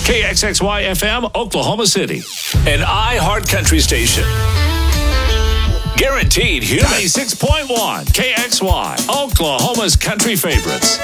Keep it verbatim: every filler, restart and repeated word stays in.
K X X Y F M, Oklahoma City. An iHeart Country station. Guaranteed human. ninety-six point one K X Y, Oklahoma's country favorites.